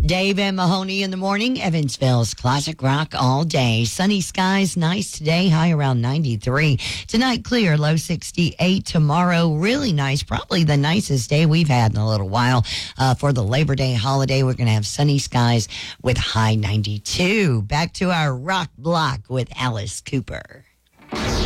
Dave and Mahoney in the morning. Evansville's classic rock all day. Sunny skies, nice today, high around 93. Tonight, clear, low 68. Tomorrow, really nice, probably the nicest day we've had in a little while. For the Labor Day holiday, we're going to have sunny skies with high 92. Back to our rock block with Alice Cooper.